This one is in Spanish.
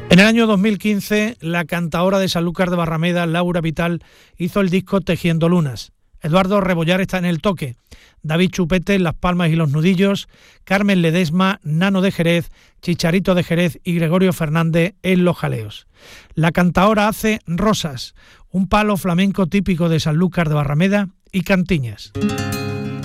En el año 2015, la cantaora de Sanlúcar de Barrameda, Laura Vital, hizo el disco Tejiendo Lunas. Eduardo Rebollar está en el toque, David Chupete en las palmas y los nudillos, Carmen Ledesma, Nano de Jerez, Chicharito de Jerez y Gregorio Fernández en los jaleos. La cantaora hace Rosas, un palo flamenco típico de Sanlúcar de Barrameda y cantiñas.